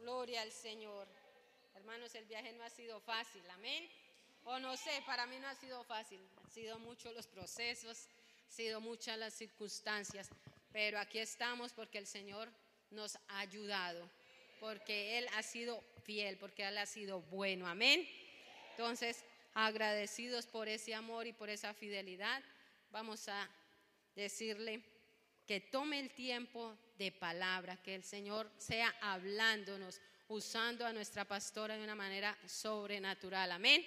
Gloria al Señor. Hermanos, el viaje no ha sido fácil, amén. O no sé, para mí no ha sido fácil. Han sido muchos los procesos, han sido muchas las circunstancias. Pero aquí estamos porque el Señor nos ha ayudado. Porque Él ha sido fiel, porque Él ha sido bueno, amén. Entonces, agradecidos por ese amor y por esa fidelidad, vamos a decirle que tome el tiempo de palabra, que el Señor sea hablándonos, usando a nuestra pastora de una manera sobrenatural, amén.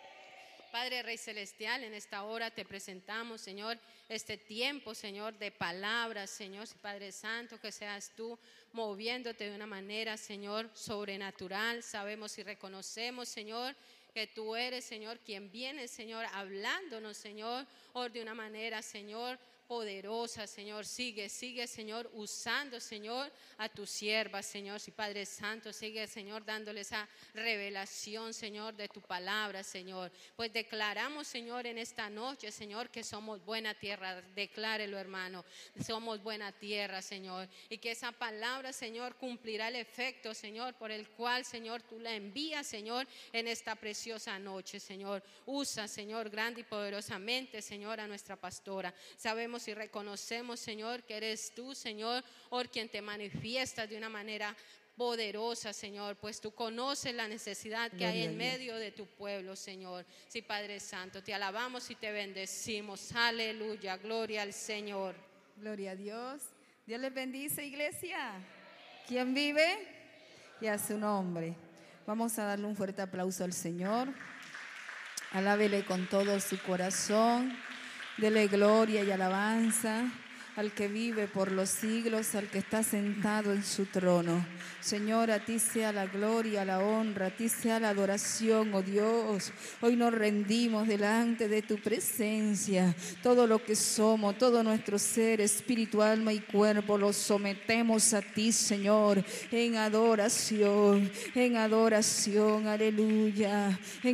Padre Rey Celestial, en esta hora te presentamos, Señor, este tiempo, Señor, de palabras, Señor, Padre Santo, que seas tú moviéndote de una manera, Señor, sobrenatural. Sabemos y reconocemos, Señor, que tú eres, Señor, quien viene, Señor, hablándonos, Señor, de una manera, Señor, poderosa, Señor. Sigue, Señor, usando, Señor, a tu sierva, Señor. Sí, Padre Santo, sigue, Señor, dándole esa revelación, Señor, de tu palabra, Señor. Pues declaramos, Señor, en esta noche, Señor, que somos buena tierra. Declárelo, hermano. Somos buena tierra, Señor. Y que esa palabra, Señor, cumplirá el efecto, Señor, por el cual, Señor, tú la envías, Señor, en esta preciosa noche, Señor. Usa, Señor, grande y poderosamente, Señor, a nuestra pastora. Sabemos y reconocemos, Señor, que eres tú, Señor, quien te manifiestas de una manera poderosa, Señor, pues tú conoces la necesidad que hay en medio de tu pueblo, Señor. Sí, Padre Santo, te alabamos y te bendecimos. Aleluya, gloria al Señor. Gloria a Dios. Dios les bendice, iglesia. ¿Quién vive? Y a su nombre. Vamos a darle un fuerte aplauso al Señor. Alábele con todo su corazón. Dele gloria y alabanza al que vive por los siglos, al que está sentado en su trono. Señor, a ti sea la gloria, la honra, a ti sea la adoración, oh Dios. Hoy nos rendimos delante de tu presencia. Todo lo que somos, todo nuestro ser, espíritu, alma y cuerpo, lo sometemos a ti, Señor, en adoración, aleluya.